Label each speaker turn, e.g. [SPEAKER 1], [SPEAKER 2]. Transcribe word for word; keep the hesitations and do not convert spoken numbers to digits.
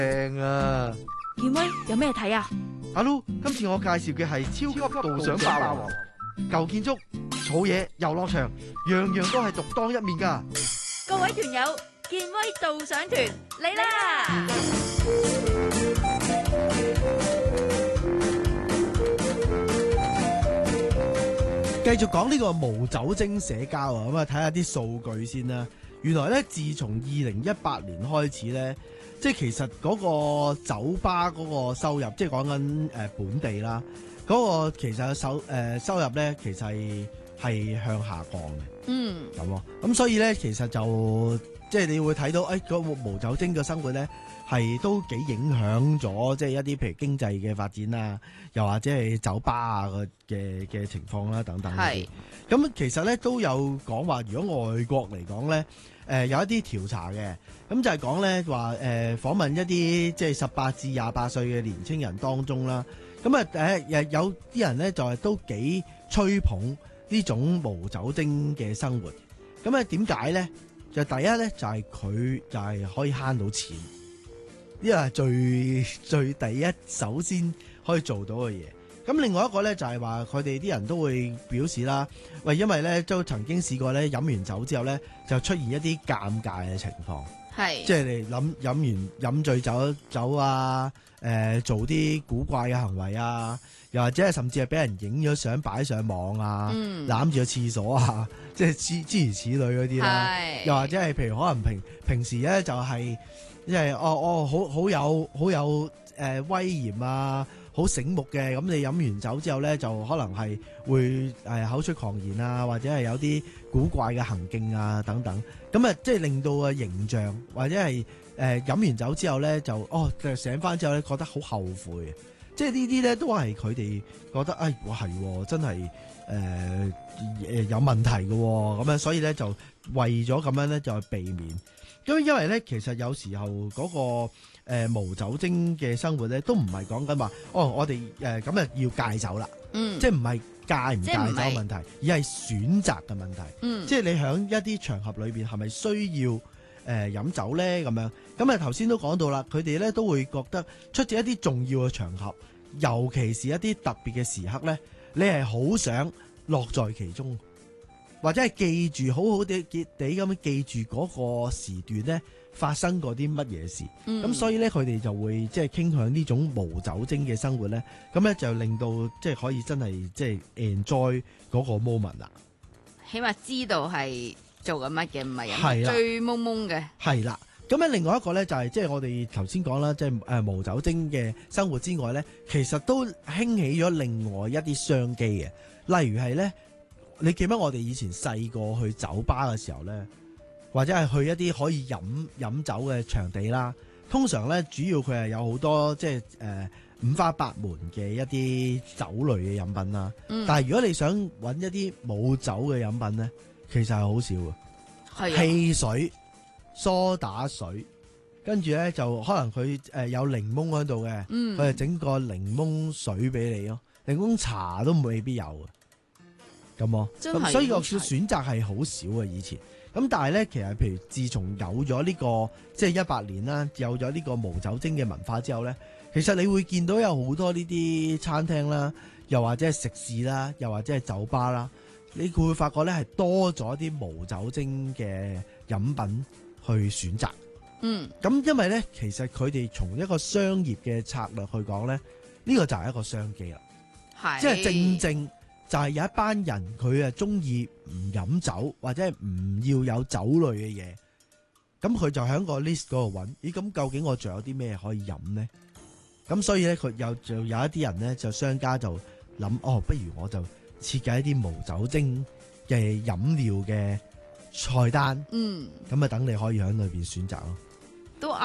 [SPEAKER 1] 正啊！
[SPEAKER 2] 健威有咩睇啊？
[SPEAKER 1] 阿 Lu，今次我介紹嘅係超級導賞霸王，舊建築、草野、遊樂場，樣樣都係獨當一面噶。
[SPEAKER 2] 各位團友，健威導賞團嚟啦！
[SPEAKER 3] 繼續講呢個無酒精社交啊，咁啊睇下啲數據先啦。原來咧，自從二零一八年開始咧，即係其實嗰個酒吧嗰個收入，即係講緊誒本地啦，嗰、嗰個其實收誒、呃、收入咧，其實係係向下降嘅。
[SPEAKER 2] 嗯，
[SPEAKER 3] 咁咯，咁所以咧，其實就即係你會睇到，誒、哎，嗰、嗰個無酒精嘅生活咧，係都幾影響咗，即係一啲譬如經濟嘅發展啊，又或者係酒吧啊嘅嘅情況啦，等等。係。咁其實咧都有講話，如果外國嚟講咧，誒、呃、有一啲調查嘅，咁就係講咧話誒訪問一啲即係十八至廿八歲嘅年青人當中啦，咁啊誒有啲人咧就係都幾吹捧呢種無酒精嘅生活。咁啊點解咧？就第一咧就係、是、佢就係可以慳到錢，呢個係最最第一首先可以做到嘅嘢。咁另外一個咧就係話佢哋啲人都會表示啦，喂，因為咧都曾經試過咧飲完酒之後咧就出現一啲尷尬嘅情況，係即係你諗飲完飲醉酒酒啊，誒、呃、做啲古怪嘅行為啊，又或者係甚至係俾人影咗相擺上網啊，攬住個廁所啊，即係諸諸如此類嗰啲啦，又或者係譬如可能平平時咧就係即係哦哦好好有好有誒、呃、威嚴啊。好醒目嘅，咁你飲完酒之後咧，就可能係會誒口出狂言啊，或者係有啲古怪嘅行徑啊等等，咁啊即係令到個形象或者係誒飲完酒之後咧，就哦醒翻之後咧覺得好後悔，即係呢啲咧都係佢哋覺得誒哇係真係誒誒有問題嘅咁樣，所以咧就為咗咁樣咧就避免，因為因為咧其實有時候嗰個。誒、呃、無酒精嘅生活咧，都唔係講緊話，哦，我哋誒咁啊要戒酒啦，嗯，即係唔係戒唔戒酒問題，而係選擇嘅問題，嗯，即係你喺一啲場合裏邊係咪需要誒飲、呃、酒咧咁樣？咁啊頭先都講到啦，佢哋咧都會覺得出席一啲重要嘅場合，尤其是一啲特別嘅時刻咧，你係好想樂在其中，或者係記住好好地地咁樣記住嗰個時段咧。發生過啲乜嘢事，咁、嗯、所以咧佢哋就會即係傾向呢種無酒精嘅生活咧，咁咧就令到即係可以真係即係 enjoy 嗰個 moment 啦。
[SPEAKER 4] 起碼知道係做緊乜嘅，唔係飲醉蒙蒙嘅。係啦，
[SPEAKER 3] 咁咧另外一個咧就係即係我哋頭先講啦，即係誒無酒精嘅生活之外咧，其實都興起咗另外一啲商機嘅，例如係咧，你記唔記得我哋以前細個去酒吧嘅時候咧？或者係去一啲可以飲飲酒嘅場地啦，通常咧主要佢係有好多即係誒五花八門嘅一啲酒類嘅飲品啦。嗯、但係如果你想揾一啲冇酒嘅飲品咧，其實係好少嘅。係、啊、汽水、梳打水，跟住咧就可能佢誒有檸檬喺度嘅，佢係整個檸檬水俾你咯，檸檬茶都未必有嘅。咁咯，咁所以個選擇係好少嘅以前。咁但係咧，其實譬如自從有咗呢、這個即係一八年啦，有咗呢個無酒精嘅文化之後咧，其實你會見到有好多呢啲餐廳啦，又或者係食肆啦，又或者係酒吧啦，你會發覺咧係多咗啲無酒精嘅飲品去選擇。嗯，咁因為咧，其實佢哋從一個商業嘅策略去講咧，呢、這個就係一個商機啦。係，即係正正。就係、是、有一班人佢啊中意唔飲酒或者係唔要有酒類嘅嘢，咁佢就喺個 list 嗰度揾，咦咁究竟我仲有啲咩可以飲呢？咁所以咧佢有就有一啲人咧就商家就諗，哦不如我就設計一啲無酒精嘅飲料嘅菜單，嗯，咁啊等你可以喺裏邊選擇咯。